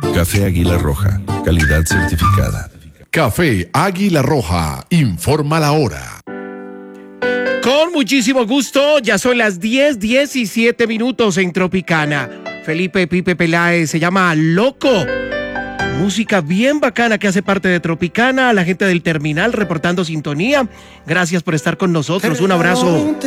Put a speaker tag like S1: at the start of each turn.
S1: Café Águila Roja, calidad certificada.
S2: Café Águila Roja, informa la hora.
S3: Con muchísimo gusto, ya son las 10:17 en Tropicana. Felipe Pipe Peláez se llama Loco. Música bien bacana que hace parte de Tropicana. A la gente del terminal reportando sintonía. Gracias por estar con nosotros. Un abrazo.